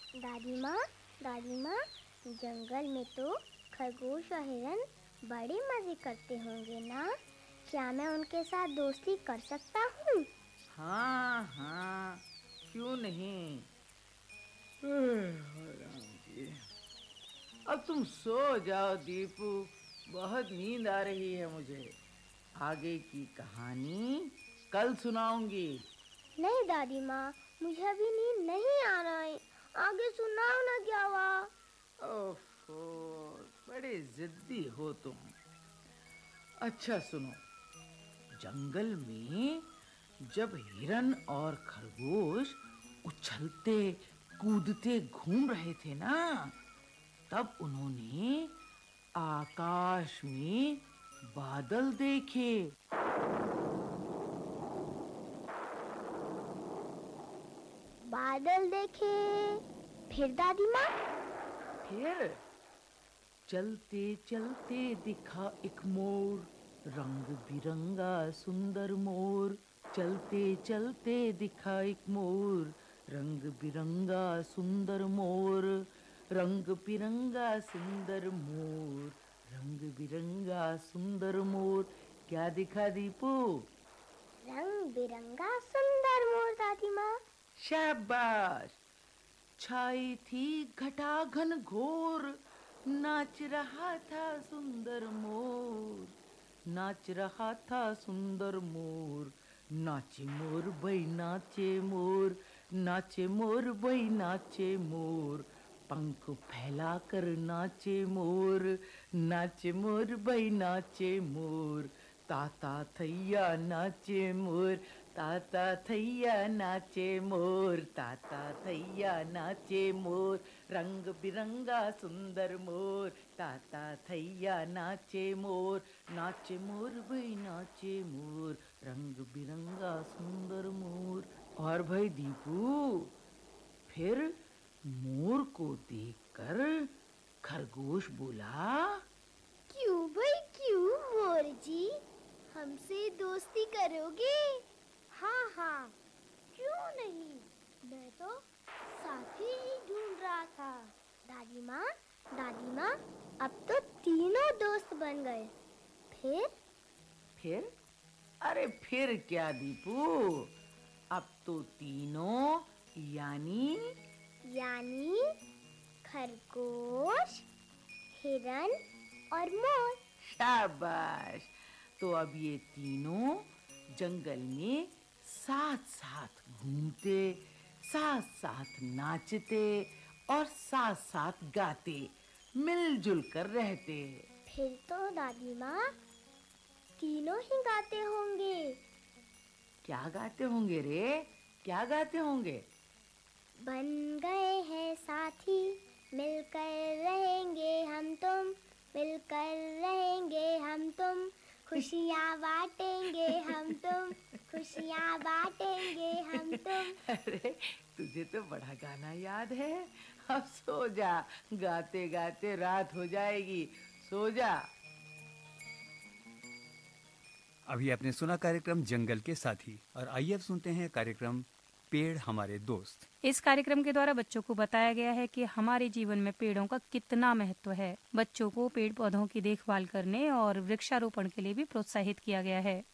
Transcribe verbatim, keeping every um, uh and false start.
दादी माँ, दादी माँ, जंगल में तो खरगोश और हिरन बड़े मजे करते होंगे ना? क्या मैं उनके साथ दोस्ती कर सकता हूँ? हाँ हाँ, क्यों नहीं। राम जी, अब तुम सो जाओ दीपू, बहुत नींद आ रही है मुझे। आगे की कहानी कल सुनाऊंगी। नहीं दादी माँ, मुझे अभी नींद नहीं आ रहा है। आगे सुनाओ ना क्या हुआ? ओफो, बड़े जिद्दी हो तुम। अच्छा सुनो, जंगल में जब हिरन और खरगोश उछलते कूदते घूम रहे थे ना, तब उन्होंने आकाश में बादल देखे। बादल देखे? फिर दादी माँ? फिर चलते चलते दिखा एक मोर, रंग बिरंगा सुंदर मोर। चलते चलते दिखा एक मोर, रंग बिरंगा सुंदर मोर। रंग बिरंगा सुंदर मोर, रंग बिरंगा सुंदर मोर। क्या दिखा दीपू? रंग बिरंगा सुंदर मोर दादी माँ। शाबाश। छाई थी घटाघन घोर, नाच रहा था सुंदर मोर। नाच रहा था सुंदर मोर। नाचे मोर भाई नाचे मोर, नाचे मोर भाई नाचे मोर। पंख फैला कर नाचे मोर, नाचे मोर भाई नाचे मोर। ताता थैया नाचे मोर, ताता थैया नाचे मोर। ताता थैया नाचे मोर, रंग बिरंगा सुंदर मोर। ताता थैया नाचे मोर, नाचे मोर भाई नाचे मोर। रंग बिरंगा सुंदर मोर। और भाई दीपू, फिर मोर को देखकर खरगोश बोला, क्यों भाई क्यों मोर जी, हमसे दोस्ती करोगे? हाँ हाँ, क्यों नहीं, मैं तो साथी ही ढूंढ रहा था। दादी माँ, दादी माँ, अब तो तीनों दोस्त बन गए। फिर? फिर? अरे फिर क्या दीपू, अब तो तीनों यानी यानी खरगोश, हिरन और मोर। शाबाश। तो अब ये तीनों जंगल में साथ साथ घूमते, साथ साथ नाचते और साथ साथ गाते, मिलजुल कर रहते। फिर तो दादी माँ तीनों ही गाते होंगे। क्या गाते होंगे रे? क्या गाते होंगे? बन गए हैं साथी, मिलकर रहेंगे हम तुम, मिलकर रहेंगे हम तुम, खुशियाँ बांटेंगे हम तुम, खुशियाँ बांटेंगे हम तुम। अरे तुझे तो बड़ा गाना याद है। अब सो जा, गाते गाते रात हो जाएगी। सो जा। अभी आपने सुना कार्यक्रम जंगल के साथी, और आइए अब सुनते हैं कार्यक्रम पेड़ हमारे दोस्त। इस कार्यक्रम के द्वारा बच्चों को बताया गया है कि हमारे जीवन में पेड़ों का कितना महत्व है। बच्चों को पेड़ पौधों की देखभाल करने और वृक्षारोपण के लिए भी प्रोत्साहित किया गया है।